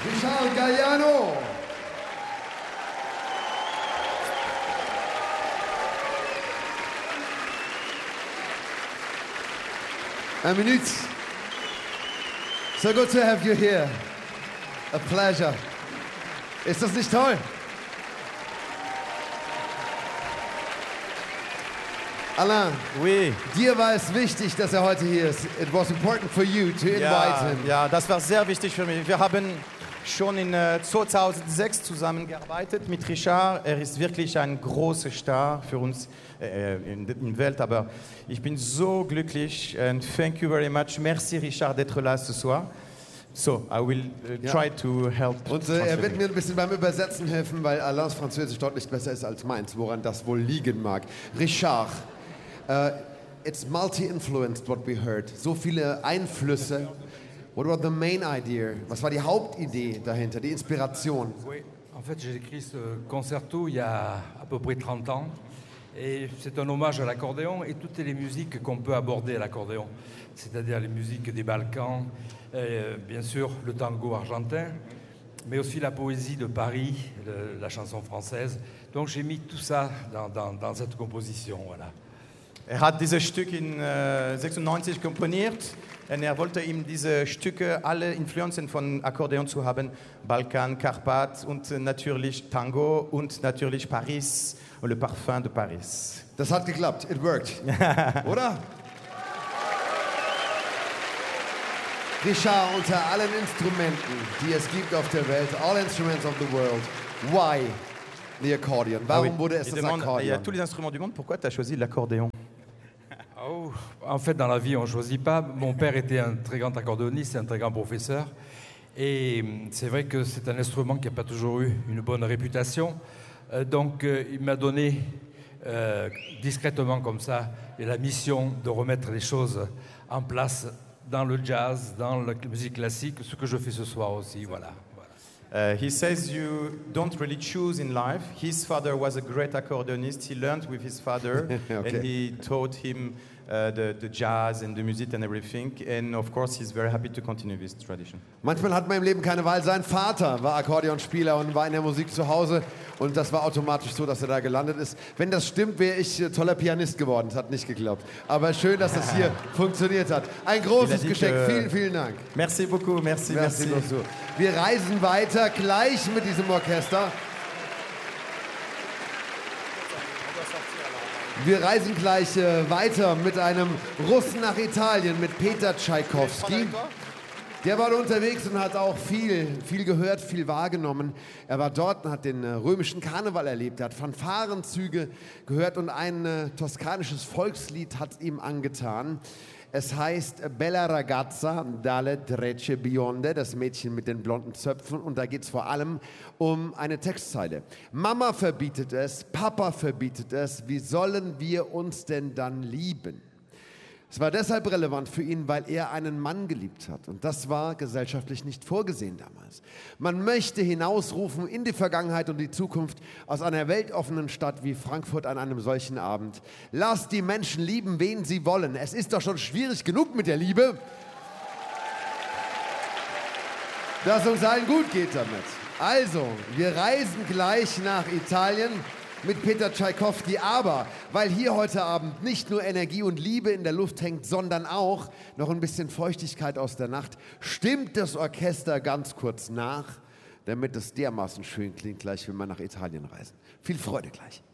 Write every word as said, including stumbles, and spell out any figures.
Richard Galliano. Eine Minute. So good to have you here. A pleasure. Ist das nicht toll? Alain, oui. Dir war es wichtig, dass er heute hier ist. It was important for you to invite ja, him. Ja, das war sehr wichtig für mich. Wir haben schon in äh, zweitausendsechs zusammengearbeitet mit Richard. Er ist wirklich ein großer Star für uns äh, in der Welt. Aber ich bin so glücklich. And thank you very much. Merci Richard d'être là ce soir. So, I will uh, ja. try to help. Und äh, er wird mir ein bisschen beim Übersetzen helfen, weil Alains Französisch deutlich besser ist als meins, woran das wohl liegen mag. Richard, uh, it's multi-influenced what we heard. So viele Einflüsse. What was the main idea? Was war die Hauptidee dahinter, die Inspiration? Oui, en fait j'ai écrit ce concerto il y a à peu près trente ans. Et c'est un hommage à l'accordéon et toutes les musiques qu'on peut aborder à l'accordéon. C'est-à-dire les musiques des Balkans, euh, bien sûr le tango argentin, mais aussi la poésie de Paris, le, la chanson française. Donc j'ai mis tout ça dans, dans, dans cette composition. Voilà. Er hat dieses Stück in äh, sechsundneunzig komponiert und er wollte ihm diese Stücke, alle Influenzen von Akkordeon zu haben, Balkan, Karpat und äh, natürlich Tango und natürlich Paris und le Parfum de Paris. Das hat geklappt, it worked, oder? Richard, unter allen Instrumenten, die es gibt auf der Welt, all instruments of the world, why the accordion? Warum ah oui. wurde es Il das demande, Akkordeon? il y a tous les instruments du monde, pourquoi tu as choisi l'accordéon? Oh, en fait, dans la vie, on ne choisit pas. Mon père était un très grand accordéoniste, un très grand professeur. Et c'est vrai que c'est un instrument qui n'a pas toujours eu une bonne réputation. Euh, donc, euh, il m'a donné euh, discrètement comme ça la mission de remettre les choses en place dans le jazz, dans la musique classique, ce que je fais ce soir aussi. Voilà. Uh, he says you don't really choose in life. His father was a great accordionist. He learned with his father, okay. and he taught him uh, the, the jazz and the music and everything. And of course, he's very happy to continue this tradition. Manchmal hat man im Leben keine Wahl. Sein Vater war Akkordeonspieler und war in der Musik zu Hause. Und das war automatisch so, dass er da gelandet ist. Wenn das stimmt, wäre ich äh, toller Pianist geworden. Das hat nicht geklappt. Aber schön, dass das hier funktioniert hat. Ein großes Geschenk. Vielen, vielen Dank. Merci beaucoup. Merci, merci. merci. Wir reisen weiter gleich mit diesem Orchester. Wir reisen gleich äh, weiter mit einem Russen nach Italien, mit Peter Tschaikowski. Der war unterwegs und hat auch viel, viel gehört, viel wahrgenommen. Er war dort und hat den äh, römischen Karneval erlebt. Er hat Fanfarenzüge gehört und ein äh, toskanisches Volkslied hat ihm angetan. Es heißt Bella Ragazza dalle Trecce Bionde, das Mädchen mit den blonden Zöpfen. Und da geht es vor allem um eine Textzeile. Mama verbietet es, Papa verbietet es, wie sollen wir uns denn dann lieben? Es war deshalb relevant für ihn, weil er einen Mann geliebt hat. Und das war gesellschaftlich nicht vorgesehen damals. Man möchte hinausrufen in die Vergangenheit und die Zukunft aus einer weltoffenen Stadt wie Frankfurt an einem solchen Abend. Lasst die Menschen lieben, wen sie wollen. Es ist doch schon schwierig genug mit der Liebe. Dass uns allen gut geht damit. Also, wir reisen gleich nach Italien mit Peter Tschaikowski, aber weil hier heute Abend nicht nur Energie und Liebe in der Luft hängt, sondern auch noch ein bisschen Feuchtigkeit aus der Nacht, stimmt das Orchester ganz kurz nach, damit es dermaßen schön klingt, gleich wenn wir nach Italien reisen. Viel Freude gleich.